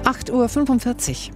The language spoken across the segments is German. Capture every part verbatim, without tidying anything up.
acht Uhr fünfundvierzig.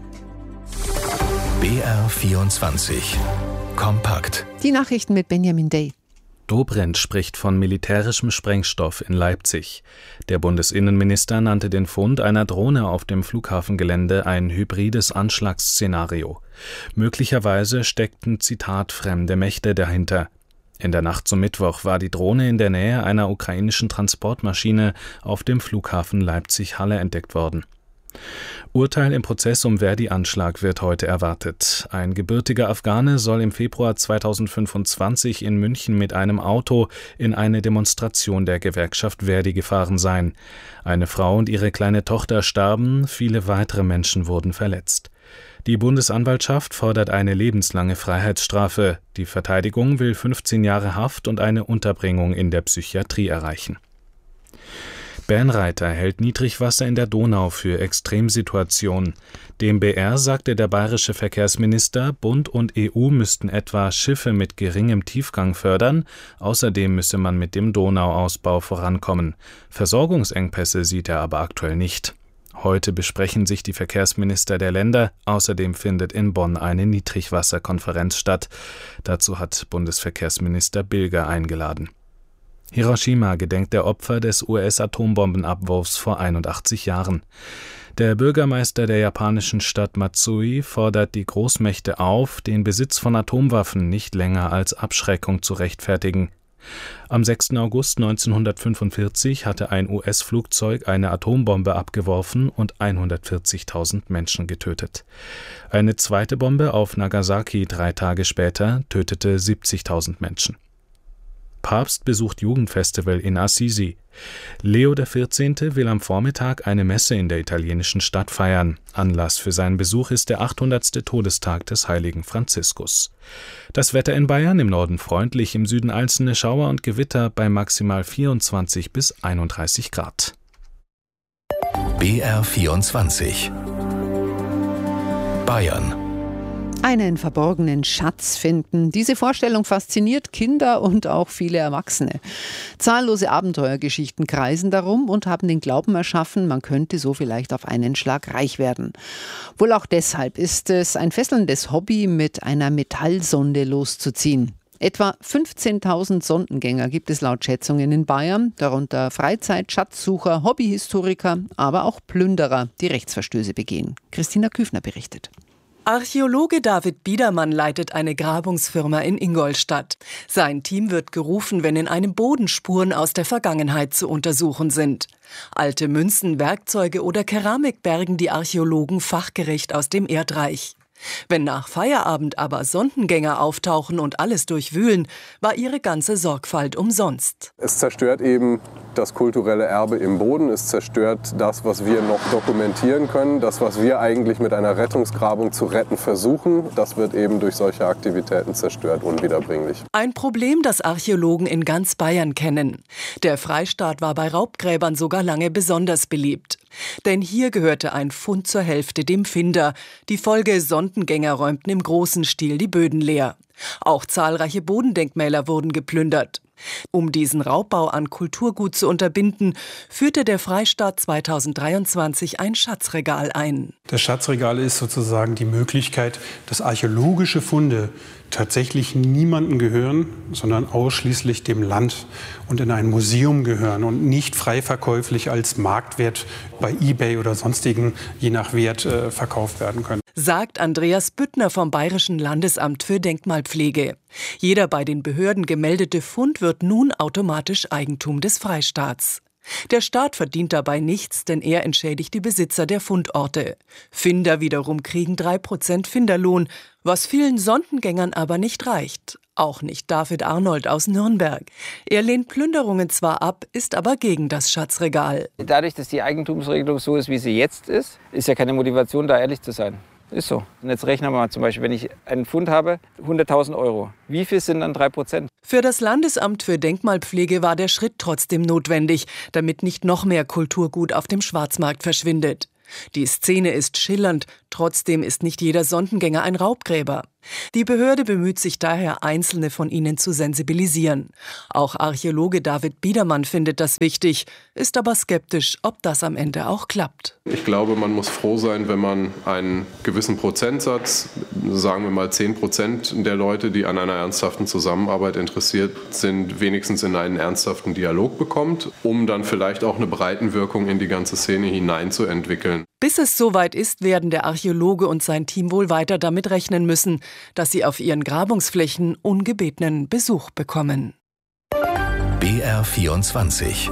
B R vierundzwanzig. Kompakt. Die Nachrichten mit Benjamin Day. Dobrindt spricht von militärischem Sprengstoff in Leipzig. Der Bundesinnenminister nannte den Fund einer Drohne auf dem Flughafengelände ein hybrides Anschlagsszenario. Möglicherweise steckten, Zitat, fremde Mächte dahinter. In der Nacht zum Mittwoch war die Drohne in der Nähe einer ukrainischen Transportmaschine auf dem Flughafen Leipzig-Halle entdeckt worden. Urteil im Prozess um Verdi-Anschlag wird heute erwartet. Ein gebürtiger Afghane soll im Februar zweitausendfünfundzwanzig in München mit einem Auto in eine Demonstration der Gewerkschaft Verdi gefahren sein. Eine Frau und ihre kleine Tochter starben, viele weitere Menschen wurden verletzt. Die Bundesanwaltschaft fordert eine lebenslange Freiheitsstrafe. Die Verteidigung will fünfzehn Jahre Haft und eine Unterbringung in der Psychiatrie erreichen. Bernreiter hält Niedrigwasser in der Donau für Extremsituation. Dem B R sagte der bayerische Verkehrsminister, Bund und E U müssten etwa Schiffe mit geringem Tiefgang fördern. Außerdem müsse man mit dem Donauausbau vorankommen. Versorgungsengpässe sieht er aber aktuell nicht. Heute besprechen sich die Verkehrsminister der Länder. Außerdem findet in Bonn eine Niedrigwasserkonferenz statt. Dazu hat Bundesverkehrsminister Bilger eingeladen. Hiroshima gedenkt der Opfer des U S-Atombombenabwurfs vor einundachtzig Jahren. Der Bürgermeister der japanischen Stadt Matsui fordert die Großmächte auf, den Besitz von Atomwaffen nicht länger als Abschreckung zu rechtfertigen. Am sechsten August neunzehnhundertfünfundvierzig hatte ein U S-Flugzeug eine Atombombe abgeworfen und hundertvierzigtausend Menschen getötet. Eine zweite Bombe auf Nagasaki drei Tage später tötete siebzigtausend Menschen. Papst besucht Jugendfestival in Assisi. Leo der vierzehnte will am Vormittag eine Messe in der italienischen Stadt feiern. Anlass für seinen Besuch ist der achthundertste Todestag des heiligen Franziskus. Das Wetter in Bayern: im Norden freundlich, im Süden einzelne Schauer und Gewitter bei maximal vierundzwanzig bis einunddreißig Grad. B R vierundzwanzig. Bayern. Einen verborgenen Schatz finden. Diese Vorstellung fasziniert Kinder und auch viele Erwachsene. Zahllose Abenteuergeschichten kreisen darum und haben den Glauben erschaffen, man könnte so vielleicht auf einen Schlag reich werden. Wohl auch deshalb ist es ein fesselndes Hobby, mit einer Metallsonde loszuziehen. Etwa fünfzehntausend Sondengänger gibt es laut Schätzungen in Bayern, darunter Freizeit-, Schatzsucher, Hobbyhistoriker, aber auch Plünderer, die Rechtsverstöße begehen. Christina Küfner berichtet. Archäologe David Biedermann leitet eine Grabungsfirma in Ingolstadt. Sein Team wird gerufen, wenn in einem Boden Spuren aus der Vergangenheit zu untersuchen sind. Alte Münzen, Werkzeuge oder Keramik bergen die Archäologen fachgerecht aus dem Erdreich. Wenn nach Feierabend aber Sondengänger auftauchen und alles durchwühlen, war ihre ganze Sorgfalt umsonst. Es zerstört eben das kulturelle Erbe im Boden, es zerstört das, was wir noch dokumentieren können, das, was wir eigentlich mit einer Rettungsgrabung zu retten versuchen, das wird eben durch solche Aktivitäten zerstört, unwiederbringlich. Ein Problem, das Archäologen in ganz Bayern kennen. Der Freistaat war bei Raubgräbern sogar lange besonders beliebt. Denn hier gehörte ein Fund zur Hälfte dem Finder. Die Folge: Sondengänger räumten im großen Stil die Böden leer. Auch zahlreiche Bodendenkmäler wurden geplündert. Um diesen Raubbau an Kulturgut zu unterbinden, führte der Freistaat zweitausenddreiundzwanzig ein Schatzregal ein. Das Schatzregal ist sozusagen die Möglichkeit, dass archäologische Funde tatsächlich niemandem gehören, sondern ausschließlich dem Land und in ein Museum gehören und nicht frei verkäuflich als Marktwert bei eBay oder sonstigen, je nach Wert, äh, verkauft werden können. Sagt Andreas Büttner vom Bayerischen Landesamt für Denkmalpflege. Jeder bei den Behörden gemeldete Fund wird nun automatisch Eigentum des Freistaats. Der Staat verdient dabei nichts, denn er entschädigt die Besitzer der Fundorte. Finder wiederum kriegen drei Prozent Finderlohn, was vielen Sondengängern aber nicht reicht. Auch nicht David Arnold aus Nürnberg. Er lehnt Plünderungen zwar ab, ist aber gegen das Schatzregal. Dadurch, dass die Eigentumsregelung so ist, wie sie jetzt ist, ist ja keine Motivation, da ehrlich zu sein. Ist so. Und jetzt rechnen wir mal zum Beispiel, wenn ich einen Fund habe, hunderttausend Euro. Wie viel sind dann drei Prozent? Für das Landesamt für Denkmalpflege war der Schritt trotzdem notwendig, damit nicht noch mehr Kulturgut auf dem Schwarzmarkt verschwindet. Die Szene ist schillernd, Trotzdem ist nicht jeder Sondengänger ein Raubgräber. Die Behörde bemüht sich daher, Einzelne von ihnen zu sensibilisieren. Auch Archäologe David Biedermann findet das wichtig, ist aber skeptisch, ob das am Ende auch klappt. Ich glaube, man muss froh sein, wenn man einen gewissen Prozentsatz, sagen wir mal zehn Prozent der Leute, die an einer ernsthaften Zusammenarbeit interessiert sind, wenigstens in einen ernsthaften Dialog bekommt, um dann vielleicht auch eine Breitenwirkung in die ganze Szene hineinzuentwickeln. Bis es soweit ist, werden der Archäologe und sein Team wohl weiter damit rechnen müssen, dass sie auf ihren Grabungsflächen ungebetenen Besuch bekommen. B R vierundzwanzig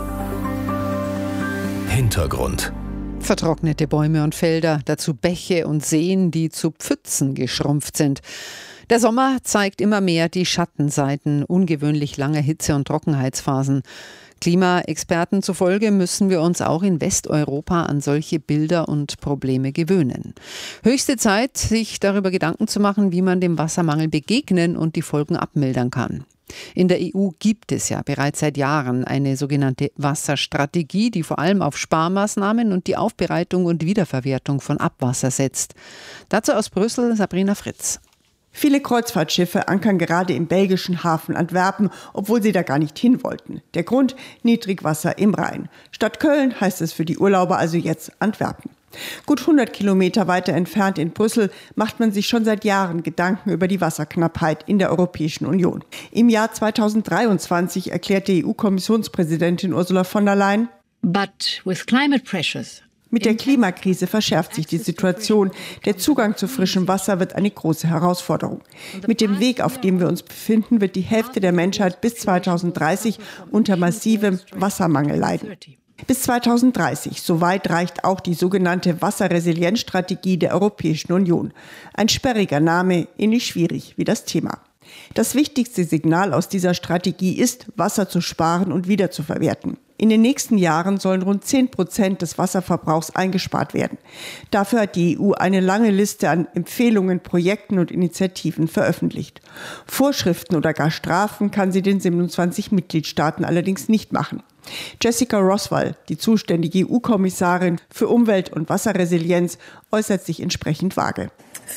Hintergrund. Vertrocknete Bäume und Felder, dazu Bäche und Seen, die zu Pfützen geschrumpft sind. Der Sommer zeigt immer mehr die Schattenseiten ungewöhnlich langer Hitze- und Trockenheitsphasen. Klimaexperten zufolge müssen wir uns auch in Westeuropa an solche Bilder und Probleme gewöhnen. Höchste Zeit, sich darüber Gedanken zu machen, wie man dem Wassermangel begegnen und die Folgen abmildern kann. In der E U gibt es ja bereits seit Jahren eine sogenannte Wasserstrategie, die vor allem auf Sparmaßnahmen und die Aufbereitung und Wiederverwertung von Abwasser setzt. Dazu aus Brüssel Sabrina Fritz. Viele Kreuzfahrtschiffe ankern gerade im belgischen Hafen Antwerpen, obwohl sie da gar nicht hin wollten. Der Grund: Niedrigwasser im Rhein. Statt Köln heißt es für die Urlauber also jetzt Antwerpen. Gut hundert Kilometer weiter entfernt in Brüssel macht man sich schon seit Jahren Gedanken über die Wasserknappheit in der Europäischen Union. Im Jahr zweitausenddreiundzwanzig erklärte E U-Kommissionspräsidentin Ursula von der Leyen: But with climate pressures, mit der Klimakrise verschärft sich die Situation. Der Zugang zu frischem Wasser wird eine große Herausforderung. Mit dem Weg, auf dem wir uns befinden, wird die Hälfte der Menschheit bis zweitausenddreißig unter massivem Wassermangel leiden. Bis zweitausenddreißig, so weit reicht auch die sogenannte Wasserresilienzstrategie der Europäischen Union. Ein sperriger Name, ähnlich schwierig wie das Thema. Das wichtigste Signal aus dieser Strategie ist, Wasser zu sparen und wiederzuverwerten. In den nächsten Jahren sollen rund zehn Prozent des Wasserverbrauchs eingespart werden. Dafür hat die E U eine lange Liste an Empfehlungen, Projekten und Initiativen veröffentlicht. Vorschriften oder gar Strafen kann sie den siebenundzwanzig Mitgliedstaaten allerdings nicht machen. Jessica Roswell, die zuständige E U-Kommissarin für Umwelt- und Wasserresilienz, äußert sich entsprechend vage.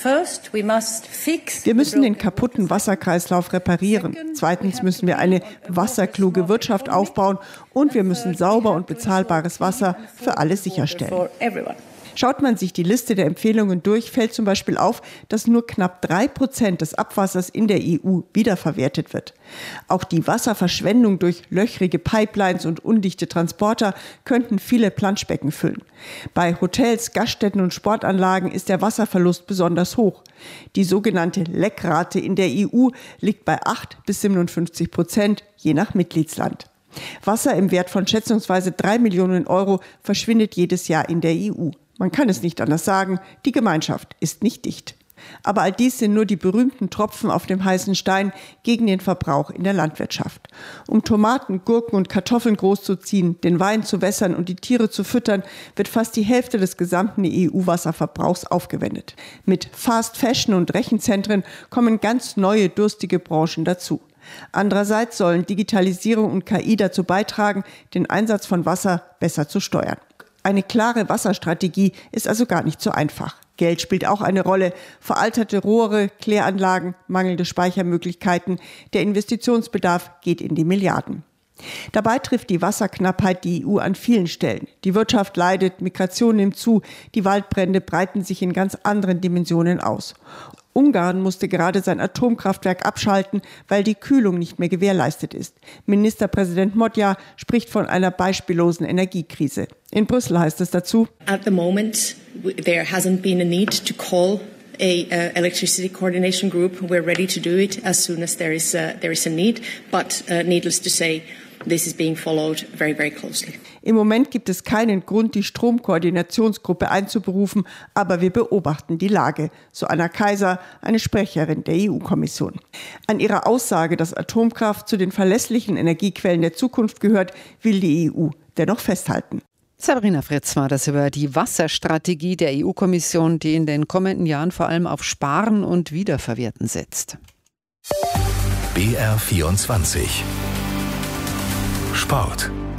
Wir müssen den kaputten Wasserkreislauf reparieren. Zweitens müssen wir eine wasserkluge Wirtschaft aufbauen und wir müssen sauber und bezahlbares Wasser für alle sicherstellen. Schaut man sich die Liste der Empfehlungen durch, fällt zum Beispiel auf, dass nur knapp drei Prozent des Abwassers in der E U wiederverwertet wird. Auch die Wasserverschwendung durch löchrige Pipelines und undichte Transporter könnten viele Planschbecken füllen. Bei Hotels, Gaststätten und Sportanlagen ist der Wasserverlust besonders hoch. Die sogenannte Leckrate in der E U liegt bei acht bis siebenundfünfzig Prozent, je nach Mitgliedsland. Wasser im Wert von schätzungsweise drei Millionen Euro verschwindet jedes Jahr in der E U. Man kann es nicht anders sagen, die Gemeinschaft ist nicht dicht. Aber all dies sind nur die berühmten Tropfen auf dem heißen Stein gegen den Verbrauch in der Landwirtschaft. Um Tomaten, Gurken und Kartoffeln großzuziehen, den Wein zu wässern und die Tiere zu füttern, wird fast die Hälfte des gesamten E U-Wasserverbrauchs aufgewendet. Mit Fast Fashion und Rechenzentren kommen ganz neue durstige Branchen dazu. Andererseits sollen Digitalisierung und K I dazu beitragen, den Einsatz von Wasser besser zu steuern. Eine klare Wasserstrategie ist also gar nicht so einfach. Geld spielt auch eine Rolle. Veralterte Rohre, Kläranlagen, mangelnde Speichermöglichkeiten. Der Investitionsbedarf geht in die Milliarden. Dabei trifft die Wasserknappheit die E U an vielen Stellen. Die Wirtschaft leidet, Migration nimmt zu, die Waldbrände breiten sich in ganz anderen Dimensionen aus. Ungarn musste gerade sein Atomkraftwerk abschalten, weil die Kühlung nicht mehr gewährleistet ist. Ministerpräsident Magyar spricht von einer beispiellosen Energiekrise. In Brüssel heißt es dazu: At the moment, there hasn't been a need to call a uh, electricity coordination group. We're ready to do it as soon as there is a, there is a need. But uh, needless to say, this is being followed very, very closely. Im Moment gibt es keinen Grund, die Stromkoordinationsgruppe einzuberufen, aber wir beobachten die Lage, so Anna Kaiser, eine Sprecherin der E U-Kommission. An ihrer Aussage, dass Atomkraft zu den verlässlichen Energiequellen der Zukunft gehört, will die E U dennoch festhalten. Sabrina Fritz war das über die Wasserstrategie der E U-Kommission, die in den kommenden Jahren vor allem auf Sparen und Wiederverwerten setzt. B R vierundzwanzig Sport.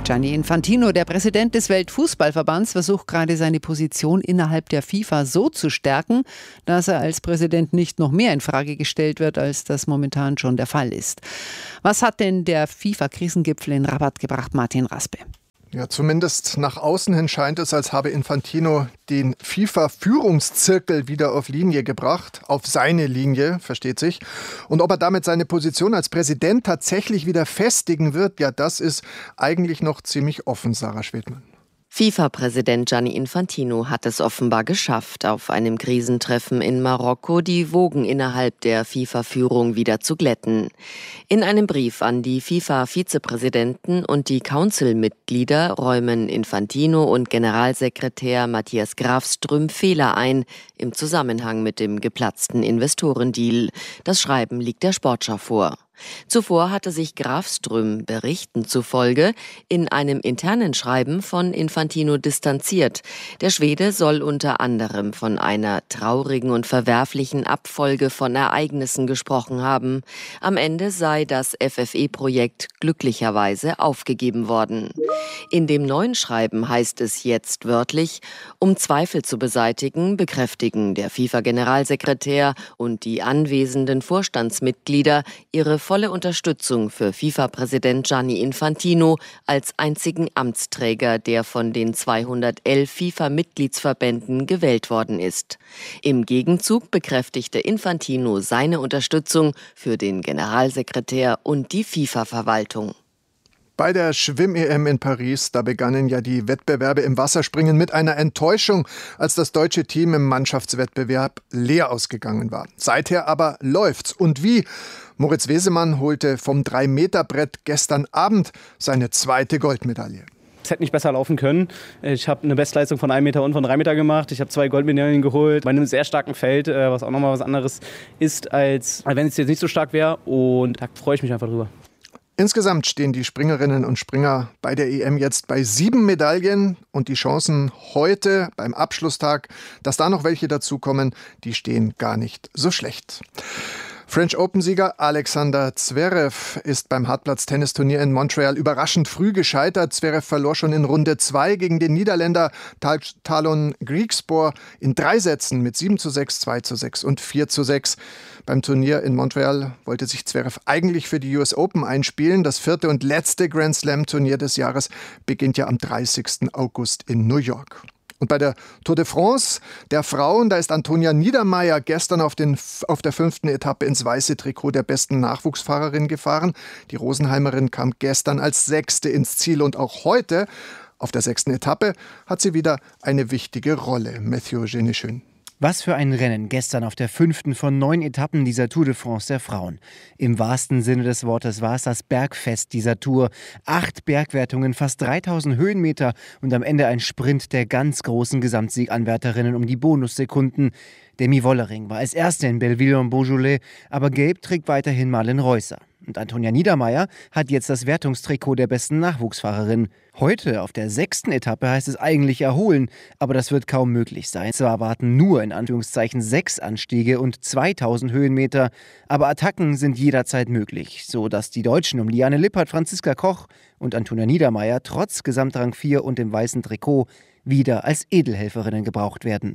Gianni Infantino, der Präsident des Weltfußballverbands, versucht gerade seine Position innerhalb der FIFA so zu stärken, dass er als Präsident nicht noch mehr in Frage gestellt wird, als das momentan schon der Fall ist. Was hat denn der FIFA-Krisengipfel in Rabat gebracht, Martin Raspe? Ja, zumindest nach außen hin scheint es, als habe Infantino den FIFA-Führungszirkel wieder auf Linie gebracht, auf seine Linie, versteht sich. Und ob er damit seine Position als Präsident tatsächlich wieder festigen wird, ja, das ist eigentlich noch ziemlich offen, Sarah Schwedmann. FIFA-Präsident Gianni Infantino hat es offenbar geschafft, auf einem Krisentreffen in Marokko die Wogen innerhalb der FIFA-Führung wieder zu glätten. In einem Brief an die FIFA-Vizepräsidenten und die Council-Mitglieder räumen Infantino und Generalsekretär Matthias Grafström Fehler ein im Zusammenhang mit dem geplatzten Investorendeal. Das Schreiben liegt der Sportschau vor. Zuvor hatte sich Grafström Berichten zufolge in einem internen Schreiben von Infantino distanziert. Der Schwede soll unter anderem von einer traurigen und verwerflichen Abfolge von Ereignissen gesprochen haben. Am Ende sei das F F E-Projekt glücklicherweise aufgegeben worden. In dem neuen Schreiben heißt es jetzt wörtlich: Um Zweifel zu beseitigen, bekräftigen der FIFA-Generalsekretär und die anwesenden Vorstandsmitglieder ihre volle Unterstützung für FIFA-Präsident Gianni Infantino als einzigen Amtsträger, der von den zweihundertelf FIFA-Mitgliedsverbänden gewählt worden ist. Im Gegenzug bekräftigte Infantino seine Unterstützung für den Generalsekretär und die FIFA-Verwaltung. Bei der Schwimm-E M in Paris, da begannen ja die Wettbewerbe im Wasserspringen mit einer Enttäuschung, als das deutsche Team im Mannschaftswettbewerb leer ausgegangen war. Seither aber läuft's. Und wie? Moritz Wesemann holte vom drei Meter Brett gestern Abend seine zweite Goldmedaille. Es hätte nicht besser laufen können. Ich habe eine Bestleistung von einem Meter und von drei Meter gemacht. Ich habe zwei Goldmedaillen geholt bei einem sehr starken Feld, was auch nochmal was anderes ist, als wenn es jetzt nicht so stark wäre. Und da freue ich mich einfach drüber. Insgesamt stehen die Springerinnen und Springer bei der E M jetzt bei sieben Medaillen und die Chancen heute beim Abschlusstag, dass da noch welche dazukommen, die stehen gar nicht so schlecht. French Open-Sieger Alexander Zverev ist beim Hartplatz-Tennisturnier in Montreal überraschend früh gescheitert. Zverev verlor schon in Runde zwei gegen den Niederländer Talon Griekspoor in drei Sätzen mit sieben zu sechs, zwei zu sechs und vier zu sechs. Beim Turnier in Montreal wollte sich Zverev eigentlich für die U S Open einspielen. Das vierte und letzte Grand Slam-Turnier des Jahres beginnt ja am dreißigsten August in New York. Und bei der Tour de France der Frauen, da ist Antonia Niedermaier gestern auf, den, auf der fünften Etappe ins weiße Trikot der besten Nachwuchsfahrerin gefahren. Die Rosenheimerin kam gestern als Sechste ins Ziel und auch heute auf der sechsten Etappe hat sie wieder eine wichtige Rolle. Mathieu Geneschön. Was für ein Rennen gestern auf der fünften von neun Etappen dieser Tour de France der Frauen. Im wahrsten Sinne des Wortes war es das Bergfest dieser Tour. Acht Bergwertungen, fast dreitausend Höhenmeter und am Ende ein Sprint der ganz großen Gesamtsieganwärterinnen um die Bonussekunden. Demi Wollering war als Erste in Belleville-en-Beaujolais, aber gelb trägt weiterhin Marlen Reusser. Und Antonia Niedermaier hat jetzt das Wertungstrikot der besten Nachwuchsfahrerin. Heute auf der sechsten Etappe heißt es eigentlich erholen, aber das wird kaum möglich sein. Zwar warten nur in Anführungszeichen sechs Anstiege und zweitausend Höhenmeter, aber Attacken sind jederzeit möglich, so dass die Deutschen um Liane Lippert, Franziska Koch und Antonia Niedermaier trotz Gesamtrang vier und dem weißen Trikot wieder als Edelhelferinnen gebraucht werden.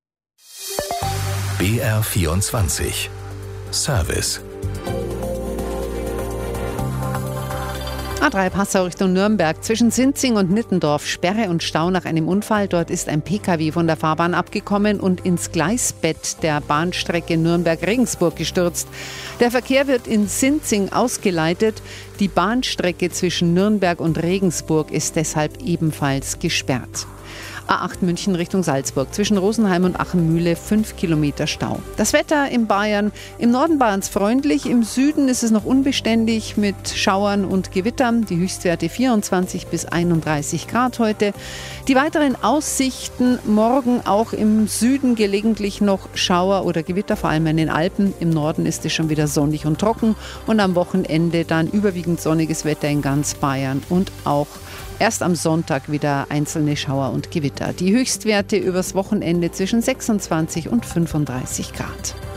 B R vierundzwanzig Service. A drei Passau Richtung Nürnberg. Zwischen Sinzing und Nittendorf Sperre und Stau nach einem Unfall. Dort ist ein P K W von der Fahrbahn abgekommen und ins Gleisbett der Bahnstrecke Nürnberg-Regensburg gestürzt. Der Verkehr wird in Sinzing ausgeleitet. Die Bahnstrecke zwischen Nürnberg und Regensburg ist deshalb ebenfalls gesperrt. A acht München Richtung Salzburg. Zwischen Rosenheim und Achenmühle fünf Kilometer Stau. Das Wetter in Bayern. Im Norden Bayerns freundlich. Im Süden ist es noch unbeständig mit Schauern und Gewittern. Die Höchstwerte vierundzwanzig bis einunddreißig Grad heute. Die weiteren Aussichten morgen auch im Süden gelegentlich noch Schauer oder Gewitter, vor allem in den Alpen. Im Norden ist es schon wieder sonnig und trocken. Und am Wochenende dann überwiegend sonniges Wetter in ganz Bayern und auch erst am Sonntag wieder einzelne Schauer und Gewitter. Die Höchstwerte übers Wochenende zwischen sechsundzwanzig und fünfunddreißig Grad.